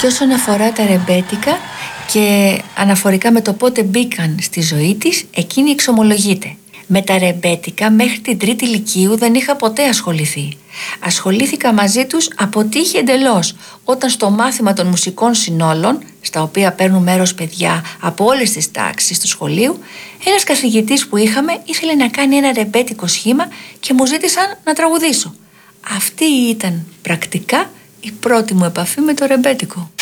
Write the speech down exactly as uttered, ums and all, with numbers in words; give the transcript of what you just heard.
Και όσον αφορά τα ρεμπέτικα και αναφορικά με το πότε μπήκαν στη ζωή της, εκείνη εξομολογείται. Με τα ρεμπέτικα μέχρι την τρίτη λυκείου δεν είχα ποτέ ασχοληθεί. Ασχολήθηκα μαζί τους από τύχη εντελώς, όταν στο μάθημα των μουσικών συνόλων, στα οποία παίρνουν μέρος παιδιά από όλες τις τάξεις του σχολείου, ένας καθηγητής που είχαμε ήθελε να κάνει ένα ρεμπέτικο σχήμα και μου ζήτησαν να τραγουδήσω. Αυτή ήταν πρακτικά η πρώτη μου επαφή με το ρεμπέτικο.